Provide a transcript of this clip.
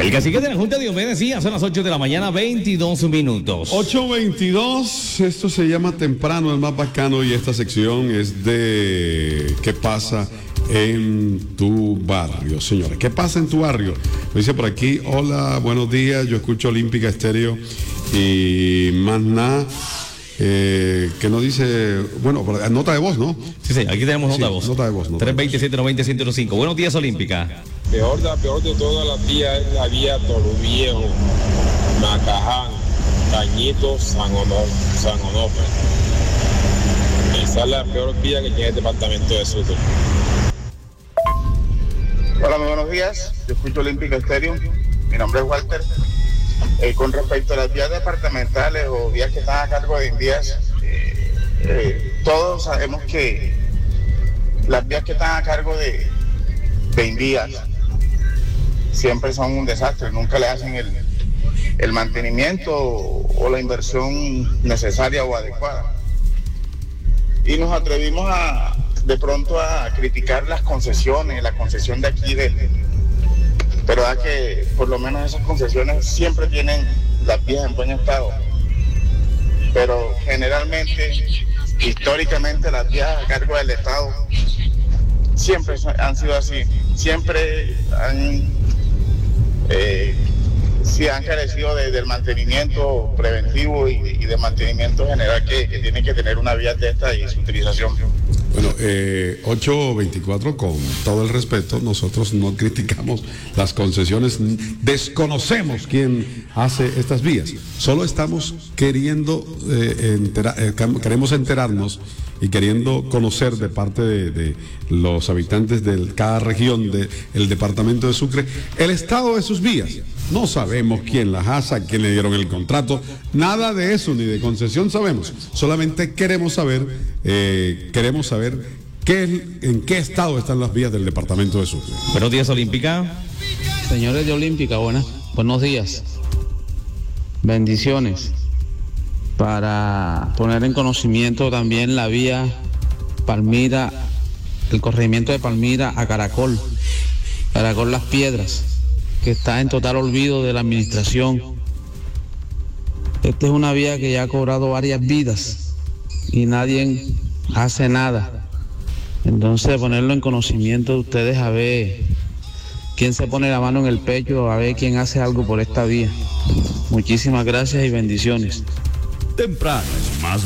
El cacique de la Junta de Diomedes, sí, son las 8 de la mañana, 22 minutos. 8:22, esto se llama temprano, el más bacano, y esta sección es de ¿qué pasa en tu barrio, señores? ¿Qué pasa en tu barrio? Me dice por aquí, hola, buenos días, yo escucho Olímpica Estéreo y más nada. Que no dice, bueno, nota de voz, ¿no? Sí, aquí tenemos nota de voz. Nota de voz. 327-90-105. Buenos días, Olímpica. La peor de todas las vías es la vía Toro Viejo, Macaján, Cañito, San Onofre. Esa es la peor vía que tiene el departamento de Sucre. Hola, muy buenos días. Yo escucho Olímpica Estéreo. Mi nombre es Walter. Con respecto a las vías departamentales o vías que están a cargo de Invías, todos sabemos que las vías que están a cargo de Invías siempre son un desastre, nunca le hacen el mantenimiento o la inversión necesaria o adecuada. Y nos atrevimos de pronto a criticar las concesiones, la concesión de aquí pero da que por lo menos esas concesiones siempre tienen las vías en buen estado. Pero generalmente, históricamente, las vías a cargo del Estado siempre han sido así. Siempre han carecido del mantenimiento preventivo y de mantenimiento general que tiene que tener una vía de esta y su utilización. Bueno, 8:24, con todo el respeto, nosotros no criticamos las concesiones, desconocemos quién hace estas vías, solo estamos queriendo queremos enterarnos y queriendo conocer de parte de los habitantes de cada región del departamento de Sucre el estado de sus vías. No sabemos quién las hace, quién le dieron el contrato, nada de eso, ni de concesión sabemos. Solamente queremos saber en qué estado están las vías del departamento de Sucre. Buenos días, Olímpica. Señores de Olímpica, buenos días. Bendiciones. Para poner en conocimiento también la vía Palmira, el corregimiento de Palmira a Caracol Las Piedras, que está en total olvido de la administración. Esta es una vía que ya ha cobrado varias vidas y nadie hace nada. Entonces, ponerlo en conocimiento de ustedes, a ver quién se pone la mano en el pecho, a ver quién hace algo por esta vía. Muchísimas gracias y bendiciones. Temprano es más